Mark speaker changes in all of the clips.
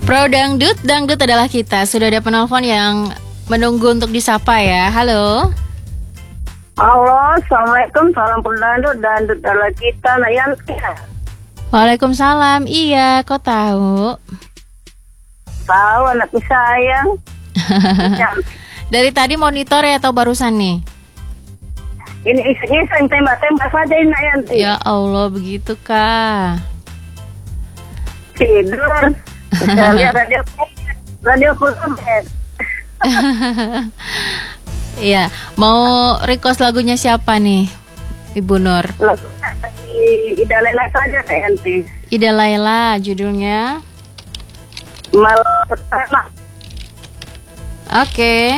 Speaker 1: Pro Dangdut, Dangdut adalah kita. Sudah ada penelpon yang menunggu untuk disapa ya. Halo.
Speaker 2: Halo, Assalamualaikum, salam Dangdut, Dangdut adalah kita, Yanti.
Speaker 1: Waalaikumsalam. Iya, kok tahu?
Speaker 2: Tahu anakku sayang.
Speaker 1: Dari tadi monitor ya atau barusan nih?
Speaker 2: Ini iseng-iseng tembak-tembak saja ini Yanti.
Speaker 1: Ya Allah, begitu kah?
Speaker 2: Tidur. Saya lihat radio Kultumet.
Speaker 1: Iya, mau request lagunya siapa nih, Ibu Nur?
Speaker 2: Ida Lela saja Yanti.
Speaker 1: Ida Laila, judulnya?
Speaker 2: Malam pertama.
Speaker 1: Oke.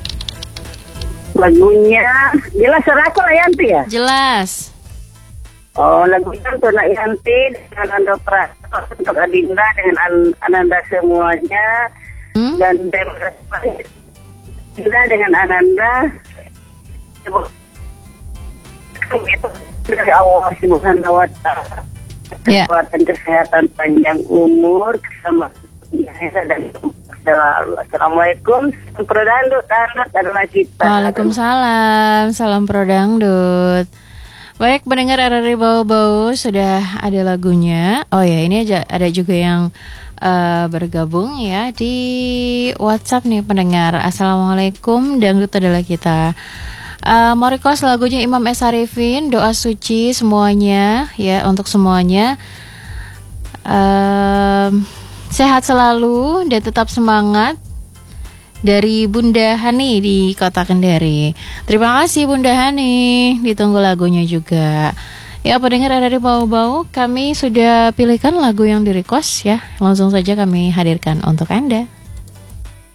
Speaker 2: Lagunya jelas serako Yanti ya?
Speaker 1: Jelas.
Speaker 2: Oh, lagunya untuk Nak Yanti dengan Anda Prato, untuk Adinda dengan Ananda semuanya, dan terima kasih juga dengan Ananda. Itu dari Allah Subhanahu wa Ta'ala. Kekuatan kesehatan, panjang umur, keselamatan dan selalu. Assalamualaikum. Pro Dangdut, Dangdut adalah kita.
Speaker 1: Waalaikumsalam. Salam Pro Dangdut. Baik, pendengar RRI Bau-Bau, sudah ada lagunya. Oh ya, ini ada juga yang bergabung ya di WhatsApp nih pendengar. Assalamualaikum, Dangdut adalah kita. Mau request lagunya Imam S. Arifin, Doa Suci semuanya ya, untuk semuanya. Sehat selalu dan tetap semangat. Dari Bunda Hani di Kota Kendari. Terima kasih Bunda Hani. Ditunggu lagunya juga. Ya, pendengar dari Bau-Bau, kami sudah pilihkan lagu yang di request ya. Langsung saja kami hadirkan untuk Anda.